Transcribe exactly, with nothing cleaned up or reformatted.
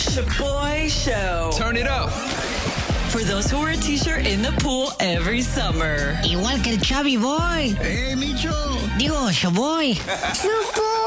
Shaboy Show. Turn it up. For those who wear a t-shirt in the pool every summer. Igual que el Chubby Boy. ¡Eh, Micho! Digo, Shaboy. ¡Shaboy!